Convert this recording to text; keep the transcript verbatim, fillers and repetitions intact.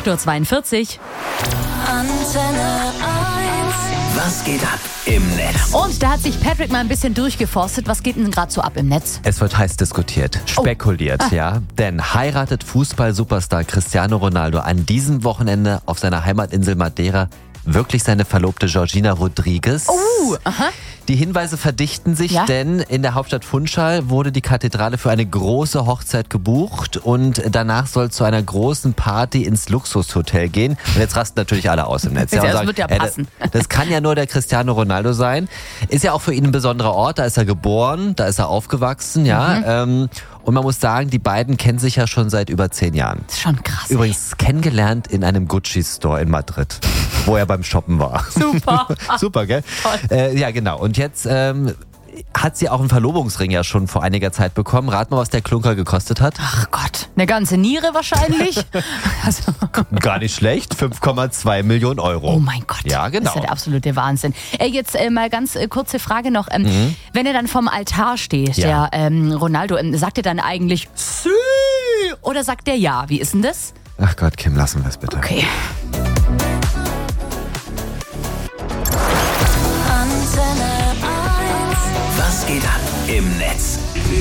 acht Uhr zweiundvierzig. Antenne eins. Was geht ab im Netz? Und da hat sich Patrick mal ein bisschen durchgeforstet. Was geht denn gerade so ab im Netz? Es wird heiß diskutiert, spekuliert, Oh. Ah. ja. Denn heiratet Fußball-Superstar Cristiano Ronaldo an diesem Wochenende auf seiner Heimatinsel Madeira wirklich seine Verlobte Georgina Rodriguez? Uh, aha. Die Hinweise verdichten sich, Ja? denn in der Hauptstadt Funchal wurde die Kathedrale für eine große Hochzeit gebucht und danach soll es zu einer großen Party ins Luxushotel gehen. Und jetzt rasten natürlich alle aus im Netz. Ja, und das wird ja äh, passen. Das, das kann ja nur der Cristiano Ronaldo sein. Ist ja auch für ihn ein besonderer Ort. Da ist er geboren, da ist er aufgewachsen, ja. Mhm. Ähm, und man muss sagen, die beiden kennen sich ja schon seit über zehn Jahren. Das ist schon krass. Übrigens kennengelernt in einem Gucci-Store in Madrid, wo er beim Shoppen war. Super. Super, gell? Toll. Äh, ja, genau. Und jetzt ähm, hat sie auch einen Verlobungsring ja schon vor einiger Zeit bekommen. Rat mal, was der Klunker gekostet hat. Ach Gott, eine ganze Niere wahrscheinlich. Also, Gar nicht schlecht, fünf Komma zwei Millionen Euro. oh mein Gott. Ja, genau. Das ist ja der absolute Wahnsinn. Äh, jetzt äh, mal ganz äh, kurze Frage noch. Ähm, Wenn er dann vom Altar steht, Ja. der ähm, Ronaldo, ähm, sagt er dann eigentlich Sü oder sagt er ja? Wie ist denn das? Ach Gott, Kim, lassen wir es bitte. Okay. Antenne eins. Was geht ab im Netz?